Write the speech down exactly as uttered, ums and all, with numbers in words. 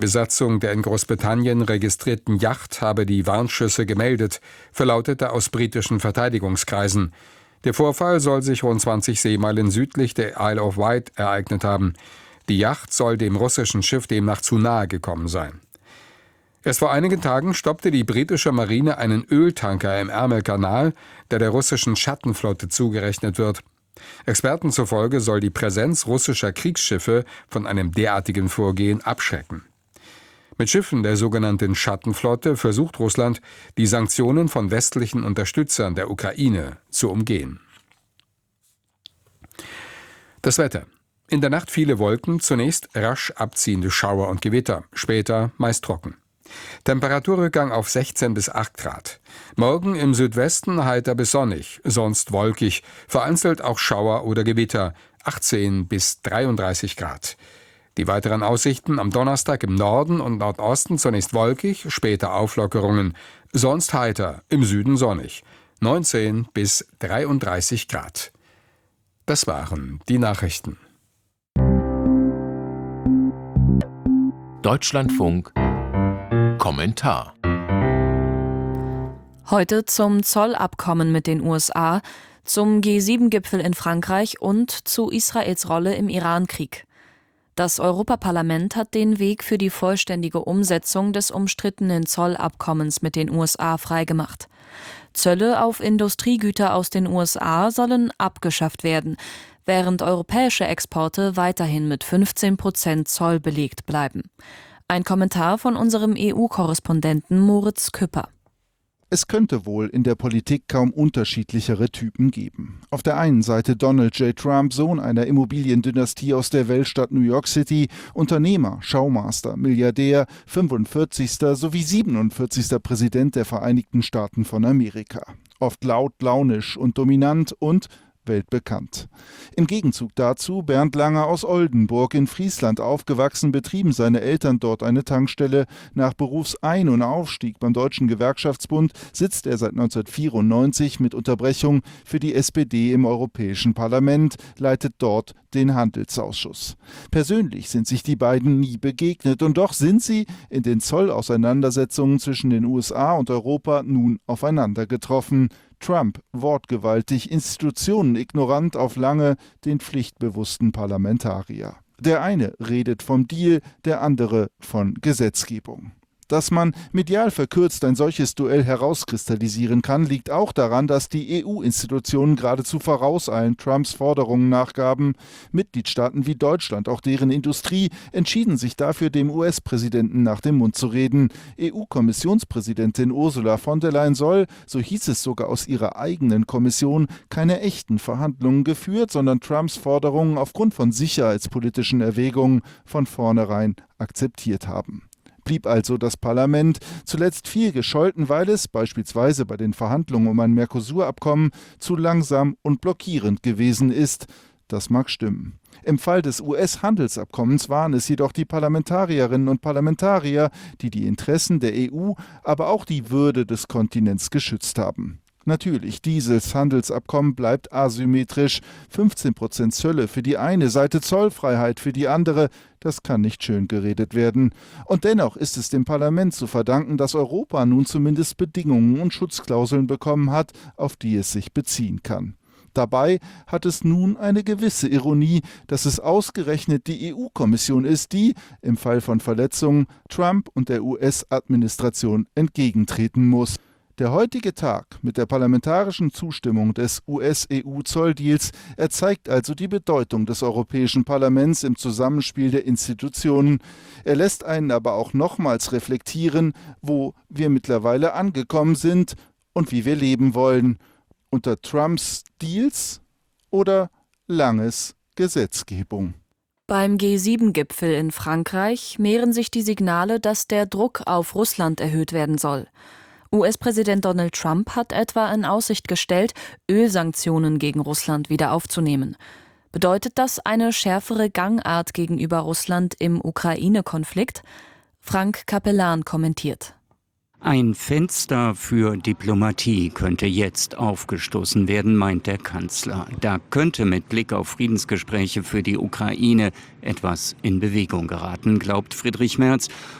Besatzung der in Großbritannien registrierten Yacht habe die Warnschüsse gemeldet, verlautete aus britischen Verteidigungskreisen. Der Vorfall soll sich rund zwanzig Seemeilen südlich der Isle of Wight ereignet haben. Die Yacht soll dem russischen Schiff demnach zu nahe gekommen sein. Erst vor einigen Tagen stoppte die britische Marine einen Öltanker im Ärmelkanal, der der russischen Schattenflotte zugerechnet wird. Experten zufolge soll die Präsenz russischer Kriegsschiffe von einem derartigen Vorgehen abschrecken. Mit Schiffen der sogenannten Schattenflotte versucht Russland, die Sanktionen von westlichen Unterstützern der Ukraine zu umgehen. Das Wetter. In der Nacht viele Wolken, zunächst rasch abziehende Schauer und Gewitter, später meist trocken. Temperaturrückgang auf sechzehn bis acht Grad. Morgen im Südwesten heiter bis sonnig, sonst wolkig, vereinzelt auch Schauer oder Gewitter, achtzehn bis dreiunddreißig Grad. Die weiteren Aussichten am Donnerstag im Norden und Nordosten zunächst wolkig, später Auflockerungen, sonst heiter, im Süden sonnig, neunzehn bis dreiunddreißig Grad. Das waren die Nachrichten. Deutschlandfunk Kommentar. Heute zum Zollabkommen mit den U S A, zum G sieben Gipfel in Frankreich und zu Israels Rolle im Iran-Krieg. Das Europaparlament hat den Weg für die vollständige Umsetzung des umstrittenen Zollabkommens mit den U S A freigemacht. Zölle auf Industriegüter aus den U S A sollen abgeschafft werden, während europäische Exporte weiterhin mit fünfzehn Prozent Zoll belegt bleiben. Ein Kommentar von unserem E U-Korrespondenten Moritz Küpper. Es könnte wohl in der Politik kaum unterschiedlichere Typen geben. Auf der einen Seite Donald J. Trump, Sohn einer Immobiliendynastie aus der Weltstadt New York City, Unternehmer, Schaumaster, Milliardär, fünfundvierzigster sowie siebenundvierzigster Präsident der Vereinigten Staaten von Amerika. Oft laut, launisch und dominant und weltbekannt. Im Gegenzug dazu Bernd Langer aus Oldenburg in Friesland aufgewachsen, betrieben seine Eltern dort eine Tankstelle. Nach Berufsein- und Aufstieg beim Deutschen Gewerkschaftsbund sitzt er seit neunzehnhundertvierundneunzig mit Unterbrechung für die S P D im Europäischen Parlament, leitet dort den Handelsausschuss. Persönlich sind sich die beiden nie begegnet und doch sind sie in den Zollauseinandersetzungen zwischen den U S A und Europa nun aufeinander getroffen. Trump wortgewaltig, Institutionen ignorant, auf Lange den pflichtbewussten Parlamentarier. Der eine redet vom Deal, der andere von Gesetzgebung. Dass man medial verkürzt ein solches Duell herauskristallisieren kann, liegt auch daran, dass die E U-Institutionen geradezu vorauseilen Trumps Forderungen nachgaben. Mitgliedstaaten wie Deutschland, auch deren Industrie, entschieden sich dafür, dem U S-Präsidenten nach dem Mund zu reden. E U-Kommissionspräsidentin Ursula von der Leyen soll, so hieß es sogar aus ihrer eigenen Kommission, keine echten Verhandlungen geführt, sondern Trumps Forderungen aufgrund von sicherheitspolitischen Erwägungen von vornherein akzeptiert haben. Blieb also das Parlament zuletzt viel gescholten, weil es beispielsweise bei den Verhandlungen um ein Mercosur-Abkommen zu langsam und blockierend gewesen ist. Das mag stimmen. Im Fall des U S-Handelsabkommens waren es jedoch die Parlamentarierinnen und Parlamentarier, die die Interessen der E U, aber auch die Würde des Kontinents geschützt haben. Natürlich, dieses Handelsabkommen bleibt asymmetrisch. fünfzehn Prozent Zölle für die eine Seite, Zollfreiheit für die andere. Das kann nicht schön geredet werden. Und dennoch ist es dem Parlament zu verdanken, dass Europa nun zumindest Bedingungen und Schutzklauseln bekommen hat, auf die es sich beziehen kann. Dabei hat es nun eine gewisse Ironie, dass es ausgerechnet die E U-Kommission ist, die, im Fall von Verletzungen, Trump und der U S-Administration entgegentreten muss. Der heutige Tag mit der parlamentarischen Zustimmung des U S-E U-Zolldeals erzeigt also die Bedeutung des Europäischen Parlaments im Zusammenspiel der Institutionen. Er lässt einen aber auch nochmals reflektieren, wo wir mittlerweile angekommen sind und wie wir leben wollen. Unter Trumps Deals oder Langes Gesetzgebung. Beim G sieben Gipfel in Frankreich mehren sich die Signale, dass der Druck auf Russland erhöht werden soll. U S-Präsident Donald Trump hat etwa in Aussicht gestellt, Ölsanktionen gegen Russland wieder aufzunehmen. Bedeutet das eine schärfere Gangart gegenüber Russland im Ukraine-Konflikt? Frank Capellan kommentiert. Ein Fenster für Diplomatie könnte jetzt aufgestoßen werden, meint der Kanzler. Da könnte mit Blick auf Friedensgespräche für die Ukraine etwas in Bewegung geraten, glaubt Friedrich Merz.